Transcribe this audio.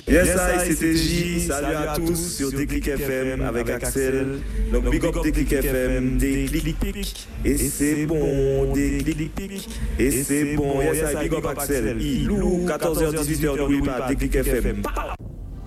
Yes, c'était J. Salut à tous sur Déclic FM avec Axel. Donc, big up Déclic FM, Déclic Pic. Et c'est bon, Déclic Pic. Et c'est bon. Yes, big up Axel. Ilou, 14h, 18h, n'oublie pas, Déclic FM.